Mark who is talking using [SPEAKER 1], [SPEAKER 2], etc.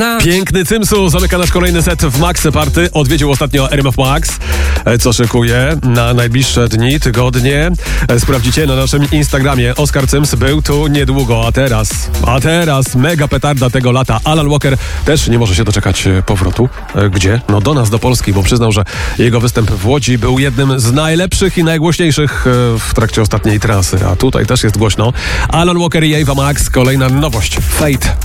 [SPEAKER 1] Piękny Cymsu zamyka nasz kolejny set w Max Party. Odwiedził ostatnio RMF Max, co szykuje na najbliższe dni, tygodnie. Sprawdzicie na naszym Instagramie. Oskar Cyms był tu niedługo, a teraz mega petarda tego lata. Alan Walker też nie może się doczekać powrotu. Gdzie? No do nas, do Polski, bo przyznał, że jego występ w Łodzi był jednym z najlepszych i najgłośniejszych w trakcie ostatniej trasy. A tutaj też jest głośno. Alan Walker i Ava Max, kolejna nowość. Fate.